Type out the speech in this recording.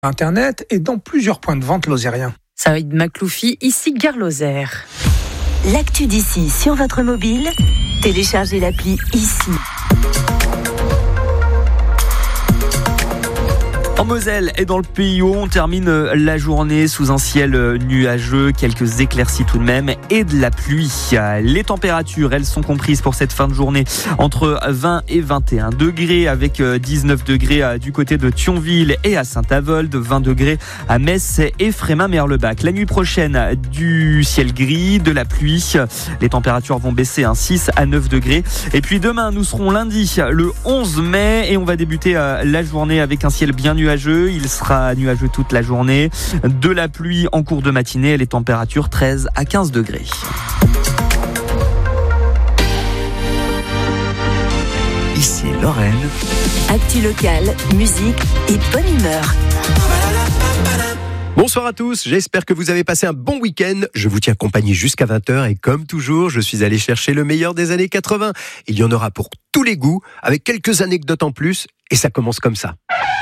Internet et dans plusieurs points de vente lozériens. Saïd Makloufi, ici Gare Lozère. L'actu d'ici sur votre mobile, téléchargez l'appli ici. En Moselle et dans le Pays Haut, on termine la journée sous un ciel nuageux, quelques éclaircies tout de même et de la pluie. Les températures, elles sont comprises pour cette fin de journée entre 20 et 21 degrés avec 19 degrés du côté de Thionville et à Saint-Avold, 20 degrés à Metz et Frémin-Merlebach. La nuit prochaine, du ciel gris, de la pluie. Les températures vont baisser 6 à 9 degrés. Et puis demain, nous serons lundi, le 11 mai et on va débuter la journée avec un ciel bien nuageux. Il sera nuageux toute la journée. De la pluie en cours de matinée et les températures 13 à 15 degrés. Ici Lorraine. Actu locale, musique et bonne humeur. Bonsoir à tous, j'espère que vous avez passé un bon week-end. Je vous tiens compagnie jusqu'à 20h et comme toujours, je suis allé chercher le meilleur des années 80. Il y en aura pour tous les goûts, avec quelques anecdotes en plus, et ça commence comme ça.